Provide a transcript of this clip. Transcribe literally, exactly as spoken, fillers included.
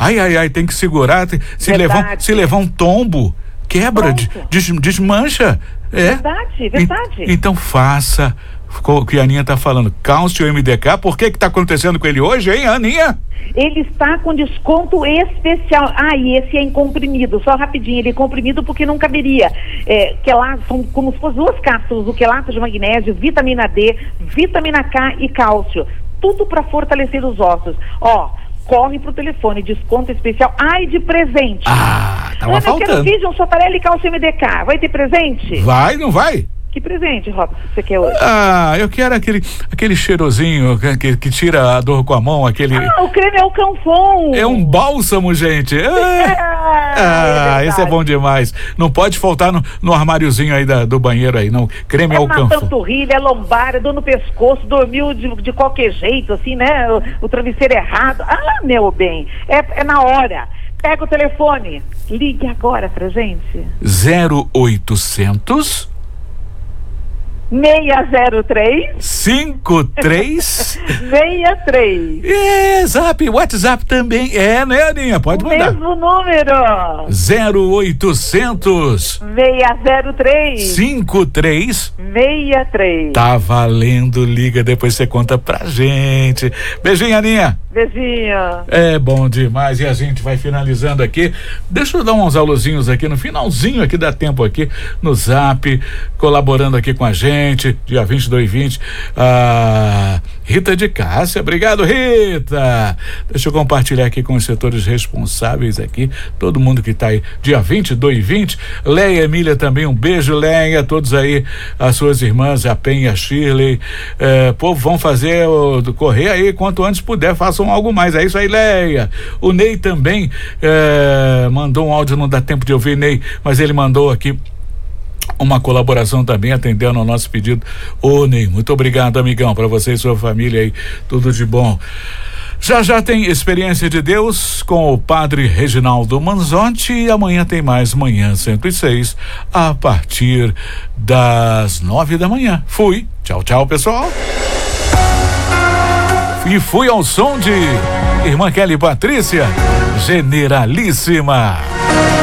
Ai, ai, ai, tem que segurar, tem, se, levar, se levar um tombo, quebra, des, desmancha. É. Verdade, verdade. E, então faça o que a Aninha tá falando, Cálcio M D K. Por que que tá acontecendo com ele hoje, hein, Aninha? Ele está com desconto especial. Ah, e esse é em comprimido, só rapidinho, ele é comprimido porque não caberia. É, quelato, são como se fossem duas cápsulas, o quelato de magnésio, vitamina D, vitamina K e cálcio. Tudo para fortalecer os ossos. Ó, corre pro telefone, desconto especial. Ai, de presente. Ah, tava Ana, faltando. eu quero Vision, Sotarelli, Cálcio M D K. Vai ter presente? Vai, não vai? Que presente, Robson, você quer hoje? Ah, eu quero aquele, aquele cheirosinho que, que, que tira a dor com a mão, aquele... Ah, o creme é o Canfon. É um bálsamo, gente. Ah, é, ah é esse é bom demais. Não pode faltar no, no armáriozinho aí da, do banheiro aí, não. Creme é o Canfon. É na panturrilha, é lombar, é dor no pescoço, dormiu de, de qualquer jeito, assim, né? O, o travesseiro errado. Ah, meu bem, é, é na hora. Pega o telefone, ligue agora pra gente. zero oitocentos seis zero três cinco três seis três. É, Zap, WhatsApp também é, né, Aninha? Pode o mandar. Mesmo número. zero oitocentos seis zero três cinco três seis três. Tá valendo, liga, depois você conta pra gente. Beijinho, Aninha. Beijinho. É bom demais, e a gente vai finalizando aqui. Deixa eu dar uns alôzinhos aqui no finalzinho, aqui dá tempo aqui no Zap, colaborando aqui com a gente, dia vinte e dois e vinte, a Rita de Cássia. Obrigado, Rita. Deixa eu compartilhar aqui com os setores responsáveis aqui, todo mundo que tá aí, dia vinte e dois e vinte. Leia, Emília também, um beijo, Leia, todos aí, as suas irmãs, a Penha, a Shirley, é, povo, vão fazer, o, correr aí, quanto antes puder, façam algo mais, é isso aí, Leia. O Ney também é, mandou um áudio, não dá tempo de ouvir, Ney, mas ele mandou aqui uma colaboração também, atendendo ao nosso pedido. Ô, Ney, muito obrigado, amigão, para você e sua família aí, tudo de bom. Já já tem Experiência de Deus com o padre Reginaldo Manzotti, e amanhã tem mais Manhã cento e seis a partir das nove da manhã. Fui, tchau, tchau, pessoal. E fui ao som de Irmã Kelly Patrícia, Generalíssima.